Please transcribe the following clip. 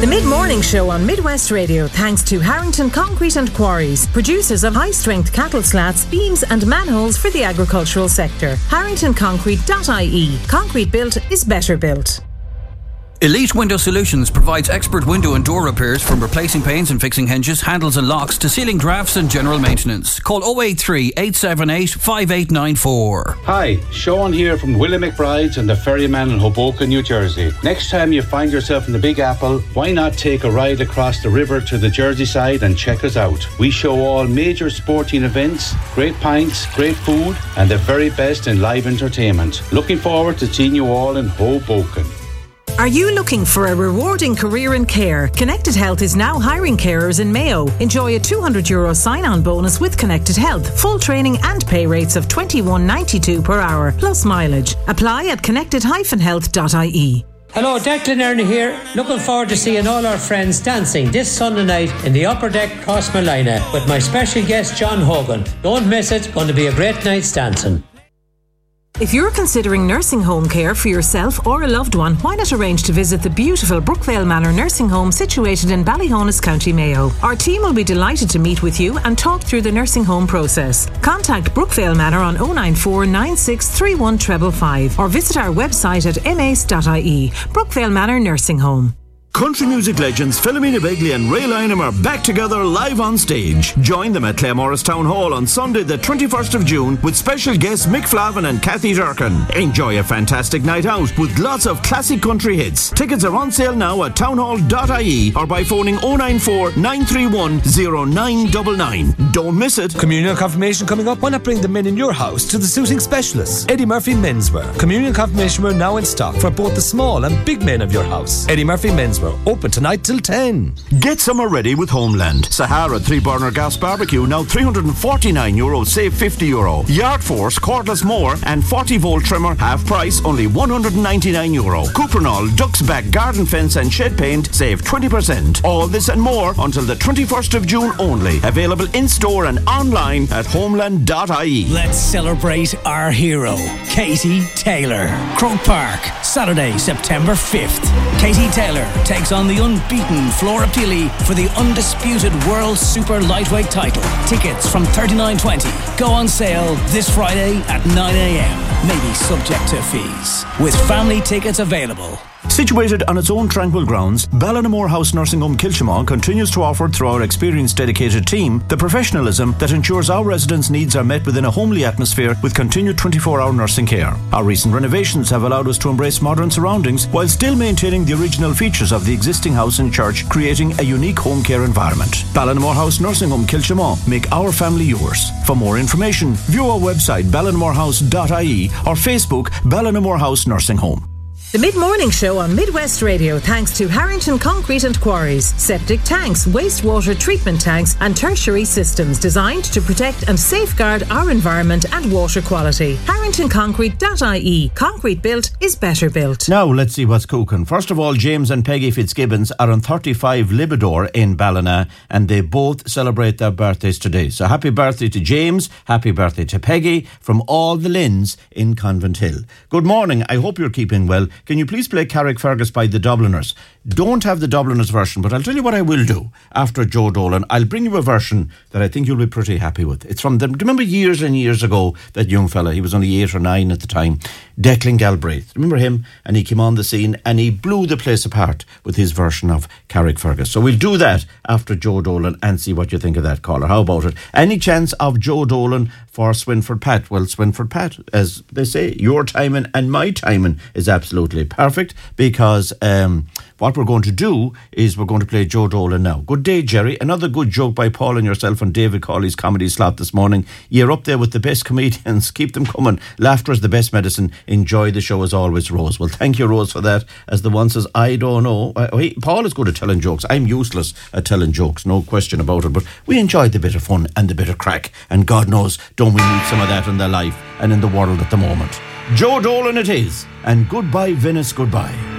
The Mid-Morning Show on Midwest Radio, thanks to Harrington Concrete and Quarries, producers of high-strength cattle slats, beams and manholes for the agricultural sector. HarringtonConcrete.ie. Concrete built is better built. Elite Window Solutions provides expert window and door repairs, from replacing panes and fixing hinges, handles and locks to sealing drafts and general maintenance. Call 083 878 5894. Hi, Sean here from Willie McBride's and the Ferryman in Hoboken, New Jersey. Next time you find yourself in the Big Apple, why not take a ride across the river to the Jersey side and check us out? We show all major sporting events, great pints, great food and the very best in live entertainment. Looking forward to seeing you all in Hoboken. Are you looking for a rewarding career in care? Connected Health is now hiring carers in Mayo. Enjoy a €200 sign-on bonus with Connected Health. Full training and pay rates of $21.92 per hour, plus mileage. Apply at connected-health.ie. Hello, Declan Ernie here. Looking forward to seeing all our friends dancing this Sunday night in the Upper Deck Crossmolina with my special guest John Hogan. Don't miss it. Going to be a great night's dancing. If you're considering nursing home care for yourself or a loved one, why not arrange to visit the beautiful Brookvale Manor Nursing Home situated in Ballyhonus, County Mayo. Our team will be delighted to meet with you and talk through the nursing home process. Contact Brookvale Manor on 094 9631 555 or visit our website at mace.ie. Brookvale Manor Nursing Home. Country music legends Philomena Begley and Ray Lynham are back together live on stage. Join them at Claremorris Town Hall on Sunday the 21st of June with special guests Mick Flavin and Kathy Durkin. Enjoy a fantastic night out with lots of classic country hits. Tickets are on sale now at townhall.ie or by phoning 094 931 0999. Don't miss it. Communion confirmation coming up. Why not bring the men in your house to the suiting specialists? Eddie Murphy Menswear. Communion confirmation wear now in stock for both the small and big men of your house. Eddie Murphy Menswear. Open tonight till 10. Get summer ready with Homeland. Sahara 3-burner gas barbecue now €349, save €50. Yard Force cordless mower and 40-volt trimmer half price, only €199. Cuprinol Duck's Back garden fence and shed paint, save 20%. All this and more until the 21st of June only. Available in store and online at homeland.ie. Let's celebrate our hero, Katie Taylor. Croke Park, Saturday, September 5th. Katie Taylor takes on the unbeaten Flora Pili for the undisputed World Super Lightweight title. Tickets from $39.20 go on sale this Friday at 9 a.m. Maybe subject to fees. With family tickets available. Situated on its own tranquil grounds, Ballinamore House Nursing Home Kilshamon continues to offer, through our experienced dedicated team, the professionalism that ensures our residents' needs are met within a homely atmosphere with continued 24-hour nursing care. Our recent renovations have allowed us to embrace modern surroundings while still maintaining the original features of the existing house and church, creating a unique home care environment. Ballinamore House Nursing Home Kilshamon. Make our family yours. For more information, view our website ballinamorehouse.ie or Facebook Ballinamore House Nursing Home. The Mid-Morning Show on Midwest Radio, thanks to Harrington Concrete and Quarries. Septic tanks, wastewater treatment tanks and tertiary systems designed to protect and safeguard our environment and water quality. HarringtonConcrete.ie. Concrete built is better built. Now let's see what's cooking. First of all, James and Peggy Fitzgibbons are on 35 Libidor in Ballina, and they both celebrate their birthdays today. So happy birthday to James, happy birthday to Peggy from all the Lynns in Convent Hill. Good morning, I hope you're keeping well. Can you please play Carrickfergus by the Dubliners? Don't have the Dubliners version, but I'll tell you what I will do after Joe Dolan. I'll bring you a version that I think you'll be pretty happy with. It's from them. Remember years and years ago, that young fella, he was only 8 or 9 at the time, Declan Galbraith. Remember him? And he came on the scene and he blew the place apart with his version of Carrickfergus. So we'll do that after Joe Dolan and see what you think of that, caller. How about it? Any chance of Joe Dolan for Swinford Pat? Well, Swinford Pat, as they say, your timing and my timing is absolutely perfect, because what we're going to do is we're going to play Joe Dolan now. Good day, Jerry. Another good joke by Paul and yourself on David Cawley's comedy slot this morning. You're up there with the best comedians. Keep them coming. Laughter is the best medicine. Enjoy the show as always, Rose. Well, thank you, Rose, for that. As the one says, I don't know. Paul is good at telling jokes. I'm useless at telling jokes, no question about it. But we enjoyed the bit of fun and the bit of crack. And God knows, don't we need some of that in their life and in the world at the moment. Joe Dolan it is. And goodbye, Venice, goodbye.